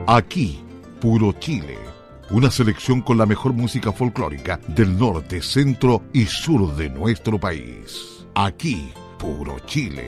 Aquí, Puro Chile. Una selección con la mejor música folclórica del norte, centro y sur de nuestro país. Aquí, Puro Chile.